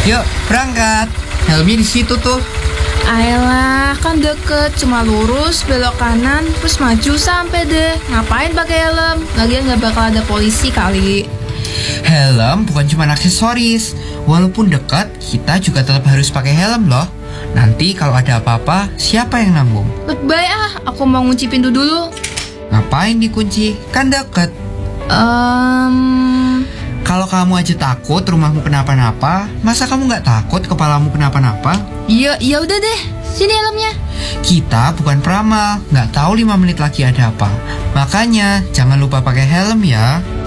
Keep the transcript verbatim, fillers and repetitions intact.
Yuk, berangkat. Helmi di situ tuh. Ayolah, kan deket, cuma lurus, belok kanan, terus maju sampai deh. Ngapain pakai helm? Lagian nggak bakal ada polisi kali. Helm bukan cuma aksesoris. Walaupun dekat, kita juga tetap harus pakai helm loh. Nanti kalau ada apa-apa, siapa yang nanggung? Lebay ah, aku mau ngunci pintu dulu. Ngapain dikunci? Kan deket. Um, Kalau kamu aja takut rumahmu kenapa-napa, masa kamu nggak takut kepalamu kenapa-napa? ya, ya udah deh. Sini helmnya. Kita bukan peramal, nggak tahu lima menit lagi ada apa. Makanya jangan lupa pakai helm ya.